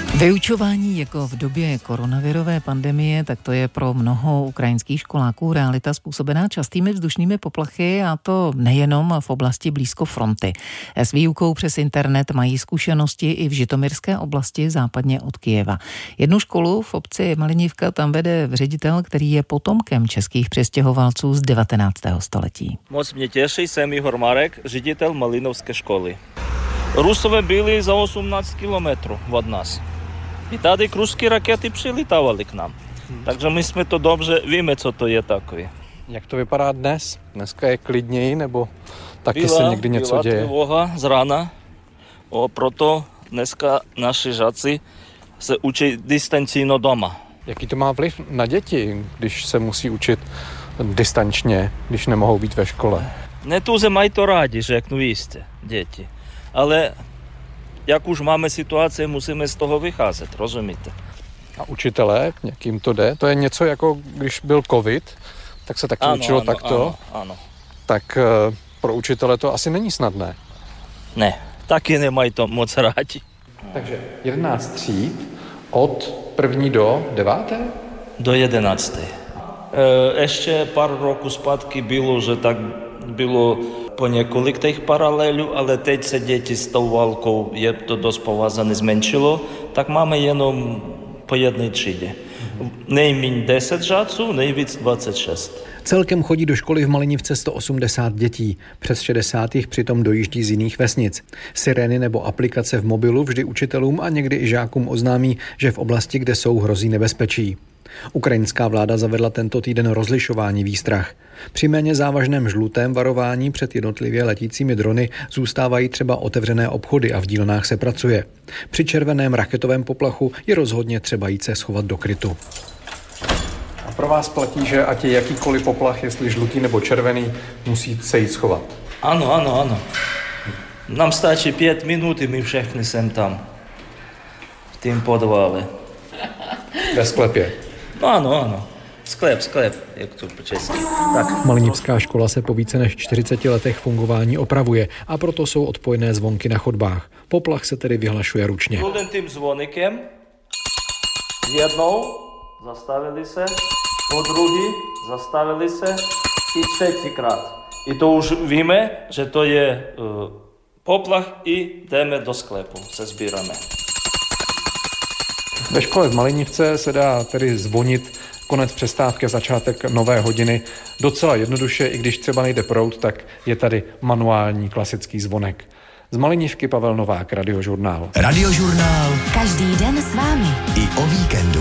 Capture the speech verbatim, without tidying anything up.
Vyučování jako v době koronavirové pandemie, tak to je pro mnoho ukrajinských školáků realita způsobená častými vzdušnými poplechy, a to nejenom v oblasti blízko fronty. S výukou přes internet mají zkušenosti i v Žitomirské oblasti západně od Kyjeva. Jednu školu v obci Malinivka tam vede ředitel, který je potomkem českých přistěhovalců z devatenáctého století. Moc mě těší, jsem Igor Marek, ředitel Malinovské školy. Rusové byli za osmnáct kilometrů od nás. I tady ruské rakety přilítávali k nám. Hmm. Takže my jsme to dobře víme, co to je takové. Jak to vypadá dnes? Dneska je klidněji, nebo taky byla, se někdy něco byla děje? Byla trvoha z rána, o, proto dneska naši žáci se učí distančně doma. Jaký to má vliv na děti, když se musí učit distančně, když nemohou být ve škole? Netúze mají to rádi, řeknu jistě, děti. Ale jak už máme situaci, musíme z toho vycházet, rozumíte? A učitelé, jak jim to jde? To je něco jako, když byl covid, tak se taky ano, učilo ano, takto. Ano, ano. Tak pro učitele to asi není snadné. Ne, taky nemají to moc rádi. Takže jedenáct tříd od první do deváté? Do jedenácté. E, ještě pár roků zpátky bylo, že tak bylo po několik těch paralelů, ale teď se děti s tou válkou, je to dost povázané, zmenšilo, tak máme jenom po jedné třídě. Nejméně deset žáců, nejvíc dvacet šest. Celkem chodí do školy v Malinivce sto osmdesát dětí. Přes šedesát jich přitom dojíždí z jiných vesnic. Sirény nebo aplikace v mobilu vždy učitelům a někdy i žákům oznámí, že v oblasti, kde jsou, hrozí nebezpečí. Ukrajinská vláda zavedla tento týden rozlišování výstrah. Při méně závažném žlutém varování před jednotlivě letícími drony zůstávají třeba otevřené obchody a v dílnách se pracuje. Při červeném raketovém poplachu je rozhodně třeba jít se schovat do krytu. A pro vás platí, že ať je jakýkoliv poplach, jestli žlutý nebo červený, musí se jít schovat? Ano, ano, ano. Nám stačí pět minut, my všechny jsem tam. V tým podvále. Ve sklepě? No ano, ano. Sklep, sklep, jak to po česky. Tak. Malinivská škola se po více než čtyřiceti letech fungování opravuje a proto jsou odpojné zvonky na chodbách. Poplach se tedy vyhlašuje ručně. Budem tím zvonikem. Jednou zastavili se, po druhý zastavili se i třetíkrát. I to už víme, že to je uh, poplach i jdeme do sklepu, se sbíráme. Ve škole v Malinivce se dá tedy zvonit konec přestávky a začátek nové hodiny docela jednoduše, i když třeba nejde proud, tak je tady manuální klasický zvonek. Z Malinivky Pavel Novák, Radiožurnál. Radiožurnál. Každý den s vámi. I o víkendu.